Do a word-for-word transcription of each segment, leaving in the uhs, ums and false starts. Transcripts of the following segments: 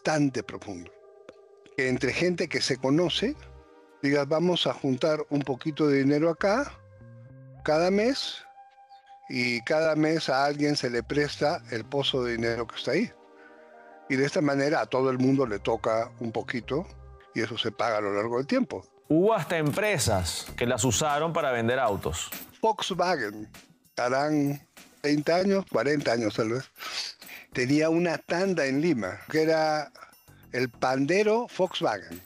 bastante profundo. Que entre gente que se conoce, digas, vamos a juntar un poquito de dinero acá, cada mes, y cada mes a alguien se le presta el pozo de dinero que está ahí. Y de esta manera a todo el mundo le toca un poquito, y eso se paga a lo largo del tiempo. Hubo hasta empresas que las usaron para vender autos. Volkswagen, harán treinta años, cuarenta años tal vez, tenía una tanda en Lima, que era el Pandero Volkswagen.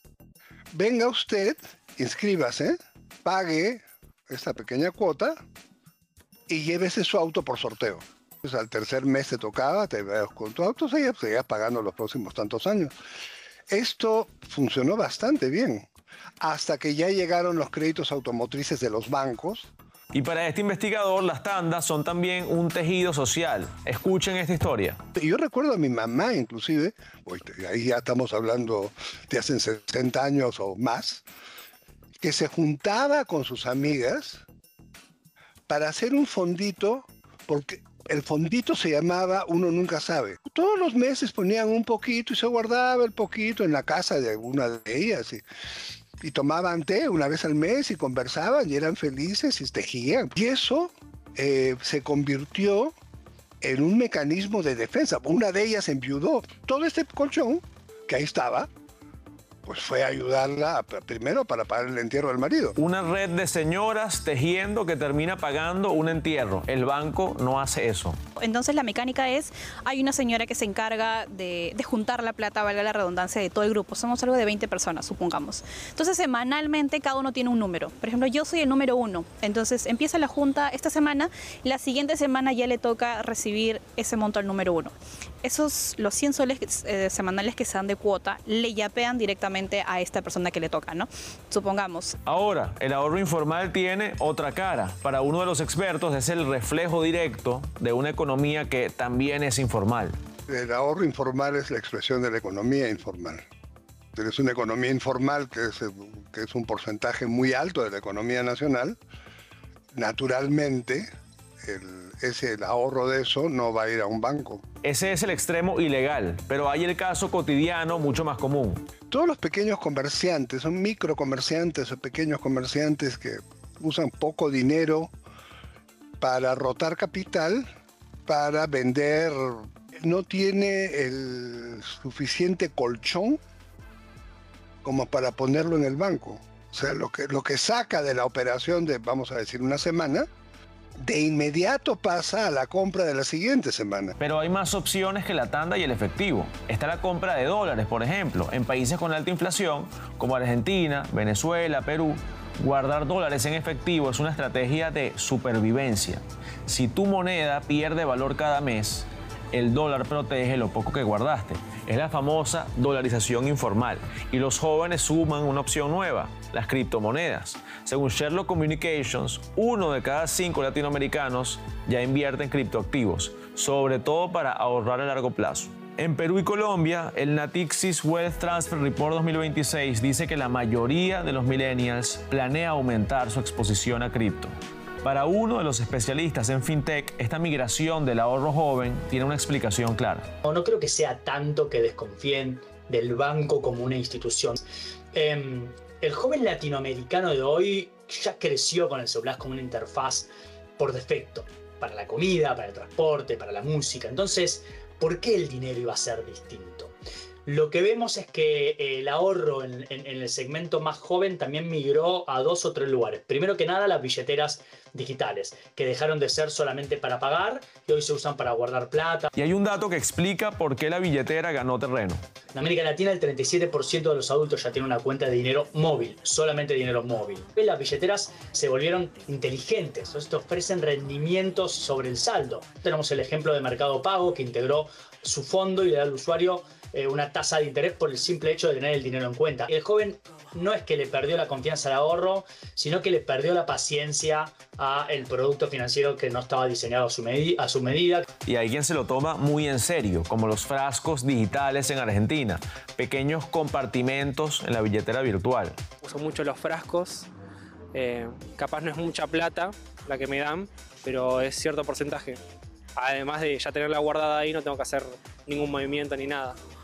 Venga usted, inscríbase, pague esta pequeña cuota y llévese su auto por sorteo. Pues al tercer mes te tocaba, te ibas con tu auto, seguías, seguías pagando los próximos tantos años. Esto funcionó bastante bien, hasta que ya llegaron los créditos automotrices de los bancos. Y para este investigador, las tandas son también un tejido social. Escuchen esta historia. Yo recuerdo a mi mamá, inclusive, ahí ya estamos hablando de hace sesenta años o más, que se juntaba con sus amigas para hacer un fondito, porque el fondito se llamaba Uno Nunca Sabe. Todos los meses ponían un poquito y se guardaba el poquito en la casa de alguna de ellas. Y, y tomaban té una vez al mes y conversaban y eran felices y tejían. Y eso eh, se convirtió en un mecanismo de defensa. Una de ellas enviudó. Todo este colchón que ahí estaba, pues fue a ayudarla primero para pagar el entierro del marido. Una red de señoras tejiendo que termina pagando un entierro. El banco no hace eso. Entonces la mecánica es, hay una señora que se encarga de, de juntar la plata, valga la redundancia, de todo el grupo. Somos algo de veinte personas, supongamos. Entonces semanalmente cada uno tiene un número. Por ejemplo, yo soy el número uno. Entonces empieza la junta esta semana, la siguiente semana ya le toca recibir ese monto al número uno. Esos, los cien soles eh, semanales que se dan de cuota, le yapean directamente a esta persona que le toca, ¿no? Supongamos. Ahora, el ahorro informal tiene otra cara. Para uno de los expertos es el reflejo directo de una economía que también es informal. El ahorro informal es la expresión de la economía informal. Es una economía informal que es, que es un porcentaje muy alto de la economía nacional. Naturalmente, el, ese, el ahorro de eso no va a ir a un banco. Ese es el extremo ilegal, pero hay el caso cotidiano mucho más común. Todos los pequeños comerciantes, son microcomerciantes o pequeños comerciantes que usan poco dinero para rotar capital, para vender, no tiene el suficiente colchón como para ponerlo en el banco. O sea, lo que, lo que saca de la operación de, vamos a decir, una semana, de inmediato pasa a la compra de la siguiente semana. Pero hay más opciones que la tanda y el efectivo. Está la compra de dólares, por ejemplo. En países con alta inflación, como Argentina, Venezuela, Perú, guardar dólares en efectivo es una estrategia de supervivencia. Si tu moneda pierde valor cada mes, el dólar protege lo poco que guardaste. Es la famosa dolarización informal. Y los jóvenes suman una opción nueva, las criptomonedas. Según Sherlock Communications, uno de cada cinco latinoamericanos ya invierte en criptoactivos, sobre todo para ahorrar a largo plazo. En Perú y Colombia, el Natixis Wealth Transfer Report dos mil veintiséis dice que la mayoría de los millennials planea aumentar su exposición a cripto. Para uno de los especialistas en fintech, esta migración del ahorro joven tiene una explicación clara. No, no creo que sea tanto que desconfíen del banco como una institución. Eh, el joven latinoamericano de hoy ya creció con el celular como una interfaz por defecto, para la comida, para el transporte, para la música. Entonces, ¿por qué el dinero iba a ser distinto? Lo que vemos es que el ahorro en, en, en el segmento más joven también migró a dos o tres lugares. Primero que nada, las billeteras digitales, que dejaron de ser solamente para pagar y hoy se usan para guardar plata. Y hay un dato que explica por qué la billetera ganó terreno. En América Latina, el treinta y siete por ciento de los adultos ya tienen una cuenta de dinero móvil, solamente dinero móvil. Las billeteras se volvieron inteligentes, te ofrecen rendimientos sobre el saldo. Tenemos el ejemplo de Mercado Pago, que integró su fondo y le da al usuario eh, una tasa de interés por el simple hecho de tener el dinero en cuenta. El joven no es que le perdió la confianza al ahorro, sino que le perdió la paciencia al producto financiero que no estaba diseñado a su, a su medida. Y hay quien se lo toma muy en serio, como los frascos digitales en Argentina, pequeños compartimentos en la billetera virtual. Uso mucho los frascos, eh, capaz no es mucha plata la que me dan, pero es cierto porcentaje. Además de ya tenerla guardada ahí, no tengo que hacer ningún movimiento ni nada.